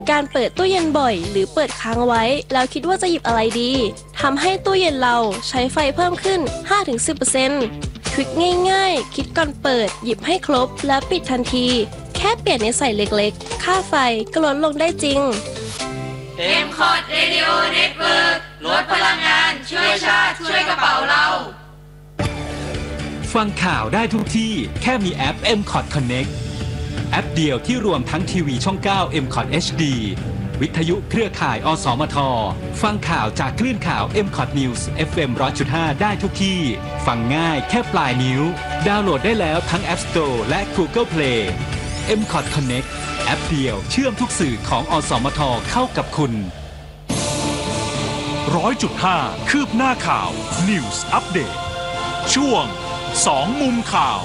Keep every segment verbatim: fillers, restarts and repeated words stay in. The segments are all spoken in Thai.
การเปิดตู้เย็นบ่อยหรือเปิดค้างไว้แล้วคิดว่าจะหยิบอะไรดีทำให้ตู้เย็นเราใช้ไฟเพิ่มขึ้น ห้าถึงสิบเปอร์เซ็นต์ ทริคง่ายๆคิดก่อนเปิดหยิบให้ครบแล้วปิดทันทีแค่เปลี่ยนนิสัยเล็กๆค่าไฟก็ลดลงได้จริงเอ็ม คอร์ด Radio Network ลดพลังงานช่วยชาติช่วยกระเป๋าเราฟังข่าวได้ทุกที่แค่มีแอป เอ็ม คอร์ด Connect แอปเดียวที่รวมทั้งทีวีช่อง เก้า เอ็ม คอร์ด เอช ดี วิทยุเครือข่าย อสมท ฟังข่าวจากคลื่นข่าว เอ็ม คอร์ด News เอฟ เอ็ม หนึ่งร้อยจุดห้า ได้ทุกที่ ฟังง่ายแค่ปลายนิ้ว ดาวน์โหลดได้แล้วทั้ง App Store และ Google Play เอ็ม คอร์ด Connect แอปเดียวเชื่อมทุกสื่อของ อสมท เข้ากับคุณร้อยจุดห้า คืบหน้าข่าว News Update ช่วงสองมุมข่าว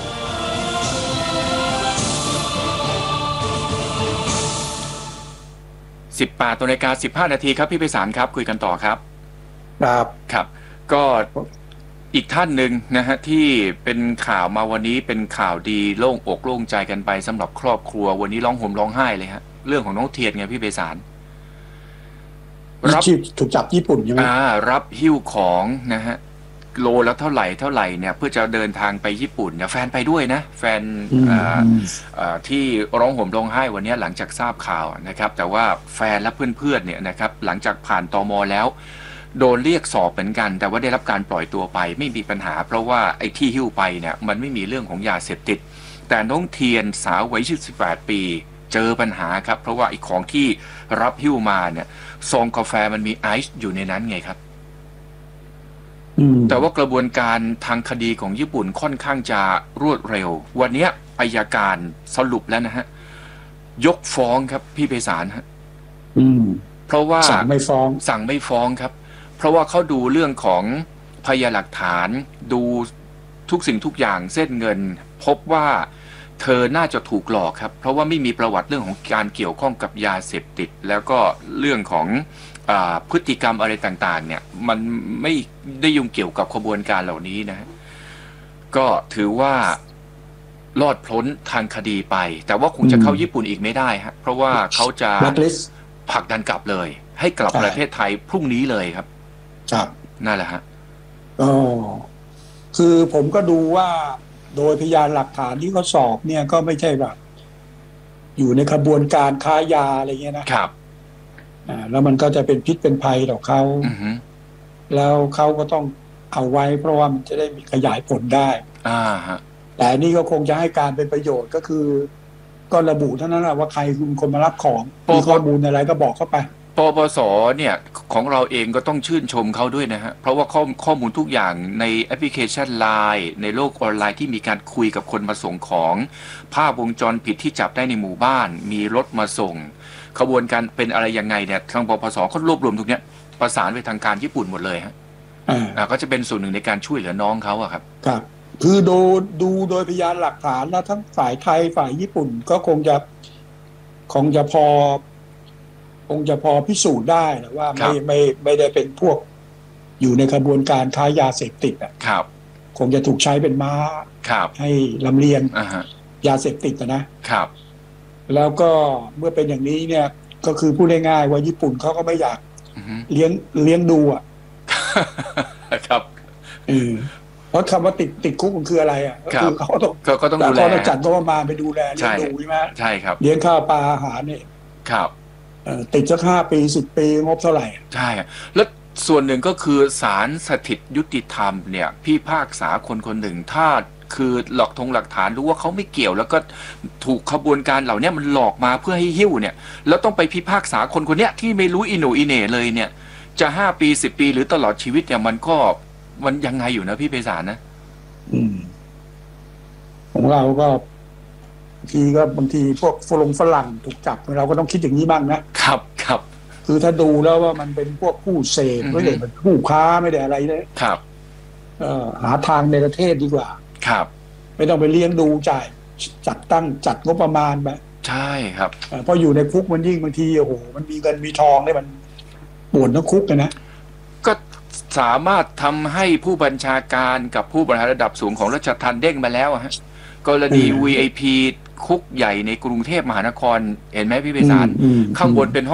สิบแปดนาฬิกาสิบห้านาทีครับพี่ไพศาลครับคุยกันต่อครับครับครับก็อีกท่านหนึ่งนะฮะที่เป็นข่าวมาวันนี้เป็นข่าวดีโล่งอกโล่งใจกันไปสำหรับครอบครัววันนี้ร้องห่มร้องไห้เลยฮะเรื่องของน้องเทียนไงพี่ไพศาลรับถูกจับญี่ปุ่นใช่ไหมอ่ารับหิ้วของนะฮะโลแล้วเท่าไหร่เท่าไหร่เนี่ยเพื่อจะเดินทางไปญี่ปุ่นเนี่ยแฟนไปด้วยนะแฟนที่ร้องห่มร้องไห้วันนี้หลังจากทราบข่าวนะครับแต่ว่าแฟนและเพื่อนๆเนี่ยนะครับหลังจากผ่านตม.แล้วโดนเรียกสอบเหมือนกันแต่ว่าได้รับการปล่อยตัวไปไม่มีปัญหาเพราะว่าไอ้ที่หิ้วไปเนี่ยมันไม่มีเรื่องของยาเสพติดแต่น้องเทียนสาววัยสิบแปดปีเจอปัญหาครับเพราะว่าไอ้ของที่รับหิ้วมาเนี่ยซองกาแฟมันมีไอซ์อยู่ในนั้นไงครับแต่ว่ากระบวนการทางคดีของญี่ปุ่นค่อนข้างจะรวดเร็ววันนี้อัยการสรุปแล้วนะฮะยกฟ้องครับพี่ไพศาลฮะเพราะว่าสั่งไม่ฟ้องสั่งไม่ฟ้องครับเพราะว่าเขาดูเรื่องของพยานหลักฐานดูทุกสิ่งทุกอย่างเส้นเงินพบว่าเธอน่าจะถูกหลอกครับเพราะว่าไม่มีประวัติเรื่องของการเกี่ยวข้องกับยาเสพติดแล้วก็เรื่องของพฤติกรรมอะไรต่างๆเนี่ยมันไม่ได้ยุ่งเกี่ยวกับขบวนการเหล่านี้นะก็ถือว่ารอดพ้นทางคดีไปแต่ว่าคงจะเข้าญี่ปุ่นอีกไม่ได้ฮะเพราะว่าเขาจะผลักดันกลับเลยให้กลับประเทศไทยพรุ่งนี้เลยครับครับนั่นแหละฮะอ๋อคือผมก็ดูว่าโดยพยานหลักฐานที่เขาสอบเนี่ยก็ไม่ใช่แบบอยู่ในขบวนการค้ายาอะไรเงี้ยนะครับอ่าแล้วมันก็จะเป็นพิษเป็นภัยต่อเขาแล้วเขาก็ต้องเอาไว้เพราะว่ามันจะได้มีขยายผลได้อ่าฮะแต่นี่ก็คงจะให้การเป็นประโยชน์ก็คือก็ระบุเท่านั้นแหละว่าใครคือคนมารับของมีข้อมูลอะไรก็บอกเข้าไปปปส.เนี่ยของเราเองก็ต้องชื่นชมเขาด้วยนะฮะเพราะว่าข้อข้อมูลทุกอย่างในแอปพลิเคชัน ไลน์ ในโลกออนไลน์ที่มีการคุยกับคนมาส่งของภาพวงจรปิดที่จับได้ในหมู่บ้านมีรถมาส่งขบวนการเป็นอะไรยังไงเนี่ยทางปปส.เขารวบรวมทุกเนี้ยประสานไปทางการญี่ปุ่นหมดเลยฮะอ่าก็จะเป็นส่วนหนึ่งในการช่วยเหลือน้องเขาอะครับครับคือดูดูโดยพยานหลักฐานแล้วทั้งฝ่ายไทยฝ่ายญี่ปุ่นก็คงจะคงจะพอคงจะพอพิสูจน์ได้นะว่าไม่ไม่ไม่ได้เป็นพวกอยู่ในกระบวนการค้ายาเสพติดอ่ะครับคงจะถูกใช้เป็นม้าให้ลำเลียงยาเสพติดนะครับแล้วก็เมื่อเป็นอย่างนี้เนี่ยก็คือพูดง่ายๆว่าญี่ปุ่นเขาก็ไม่อยากเลี้ยงเลี้ยงดูอ่ะครับเออเพราะคำว่าติดติดคุกมันคืออะไรอ่ะก็คือเขาต้องก็ต้องดูแลเขาต้องจัดงบประมาณไปดูแลเลี้ยงดูใช่ไหมใช่ครับเลี้ยงข้าวปลาอาหารเนี่ยครับติดสักห้าปีสิบปีงบเท่าไหร่ใช่แล้วส่วนหนึ่งก็คือศาลสถิตยุติธรรมเนี่ยพี่พากษาคนคนหนึ่งถ้าคือหลักทงหลักฐานรู้ว่าเขาไม่เกี่ยวแล้วก็ถูกขบวนการเหล่านี้มันหลอกมาเพื่อให้หิ้วเนี่ยแล้วต้องไปพิพากษาคนคนนี้ที่ไม่รู้อิโหนอิเหน่เลยเนี่ยจะห้าปีสิบปีหรือตลอดชีวิตเนี่ยมันก็มันยังไงอยู่นะพี่ไพศาลนะอืมของเราก็ทีก็บางทีพวกฝรั่งฝรั่งถูกจับเราก็ต้องคิดอย่างนี้บ้างนะครับครับคือถ้าดูแล้วว่ามันเป็นพวกผู้เสพไม่ได้เป็นผู้ค้าไม่ได้อะไรเลยครับเอ่อหาทางในประเทศดีกว่าครับไม่ต้องไปเลี้ยงดูจ่ายจัดตั้งจัดงบประมาณไปใช่ครับเพราะอยู่ในคุกมันยิ่งบางทีโอ้โหมันมีเงินมีทองเนี่ยมันปวดทั้งคุกเลยนะก็สามารถทำให้ผู้บัญชาการกับผู้บริหารระดับสูงของราชทัณฑ์เด้งมาแล้วฮะกรณี วี ไอ พี คุกใหญ่ในกรุงเทพมหานครเห็นไหมพี่ไพศาลข้างบนเป็นห้อง